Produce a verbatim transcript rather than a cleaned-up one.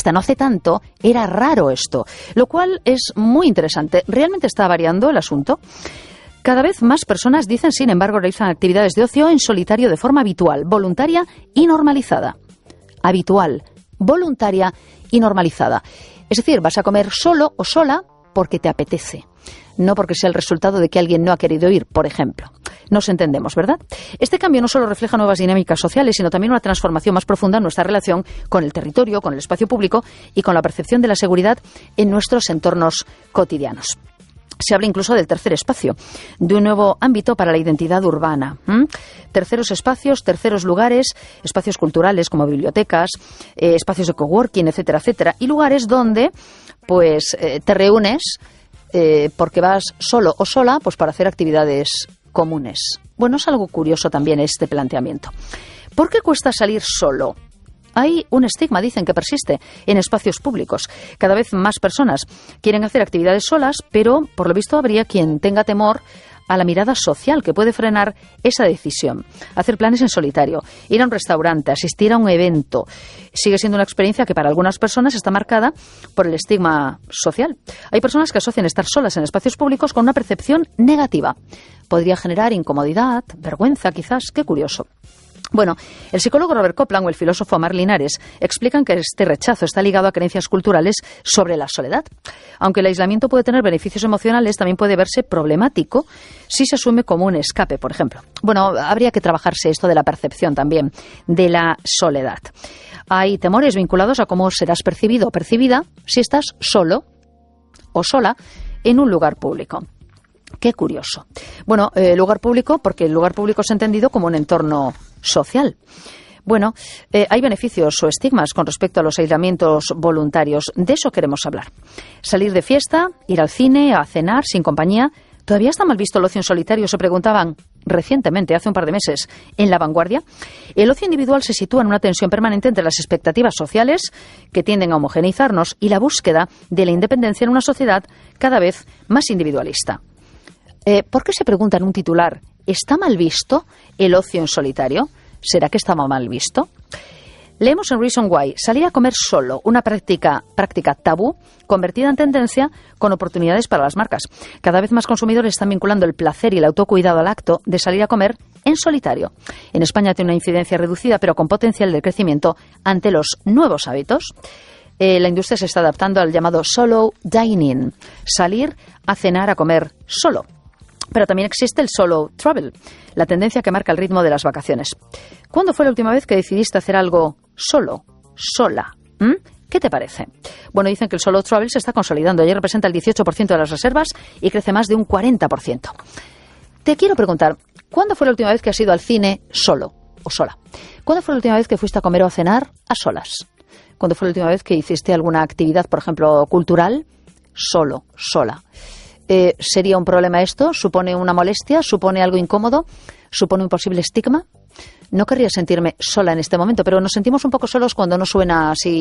hasta no hace tanto era raro esto, lo cual es muy interesante. ¿Realmente está variando el asunto? Cada vez más personas dicen, sin embargo, realizan actividades de ocio en solitario de forma habitual, voluntaria y normalizada. Habitual, voluntaria y normalizada. Es decir, vas a comer solo o sola porque te apetece, no porque sea el resultado de que alguien no ha querido ir, por ejemplo. Nos entendemos, ¿verdad? Este cambio no solo refleja nuevas dinámicas sociales, sino también una transformación más profunda en nuestra relación con el territorio, con el espacio público y con la percepción de la seguridad en nuestros entornos cotidianos. Se habla incluso del tercer espacio, de un nuevo ámbito para la identidad urbana. ¿Mm? Terceros espacios, terceros lugares, espacios culturales como bibliotecas, eh, espacios de coworking, etcétera, etcétera, y lugares donde pues eh, te reúnes eh, porque vas solo o sola pues para hacer actividades comunes. Bueno, es algo curioso también este planteamiento. ¿Por qué cuesta salir solo? Hay un estigma, dicen, que persiste en espacios públicos. Cada vez más personas quieren hacer actividades solas, pero por lo visto habría quien tenga temor a la mirada social que puede frenar esa decisión. Hacer planes en solitario, ir a un restaurante, asistir a un evento, sigue siendo una experiencia que para algunas personas está marcada por el estigma social. Hay personas que asocian estar solas en espacios públicos con una percepción negativa. Podría generar incomodidad, vergüenza quizás, qué curioso. Bueno, el psicólogo Robert Copland o el filósofo Amar Linares explican que este rechazo está ligado a creencias culturales sobre la soledad. Aunque el aislamiento puede tener beneficios emocionales, también puede verse problemático si se asume como un escape, por ejemplo. Bueno, habría que trabajarse esto de la percepción también de la soledad. Hay temores vinculados a cómo serás percibido o percibida si estás solo o sola en un lugar público. Qué curioso. Bueno, eh, lugar público, porque el lugar público es entendido como un entorno social. Bueno, eh, hay beneficios o estigmas con respecto a los aislamientos voluntarios. De eso queremos hablar. Salir de fiesta, ir al cine, a cenar sin compañía. ¿Todavía está mal visto el ocio en solitario? Se preguntaban recientemente, hace un par de meses, en La Vanguardia. El ocio individual se sitúa en una tensión permanente entre las expectativas sociales, que tienden a homogeneizarnos, y la búsqueda de la independencia en una sociedad cada vez más individualista. Eh, ¿Por qué se pregunta en un titular, ¿está mal visto el ocio en solitario? ¿Será que estaba mal visto? Leemos en Reason Why, salir a comer solo, una práctica, práctica tabú, convertida en tendencia con oportunidades para las marcas. Cada vez más consumidores están vinculando el placer y el autocuidado al acto de salir a comer en solitario. En España tiene una incidencia reducida, pero con potencial de crecimiento ante los nuevos hábitos. Eh, la industria se está adaptando al llamado solo dining, salir a cenar a comer solo. Pero también existe el solo travel, la tendencia que marca el ritmo de las vacaciones. ¿Cuándo fue la última vez que decidiste hacer algo solo, sola? ¿Mm? ¿Qué te parece? Bueno, dicen que el solo travel se está consolidando. Ayer representa el dieciocho por ciento de las reservas y crece más de un cuarenta por ciento. Te quiero preguntar, ¿cuándo fue la última vez que has ido al cine solo o sola? ¿Cuándo fue la última vez que fuiste a comer o a cenar a solas? ¿Cuándo fue la última vez que hiciste alguna actividad, por ejemplo, cultural, solo, sola? Eh, ¿Sería un problema esto? ¿Supone una molestia? ¿Supone algo incómodo? ¿Supone un posible estigma? No querría sentirme sola en este momento, pero nos sentimos un poco solos cuando no suena así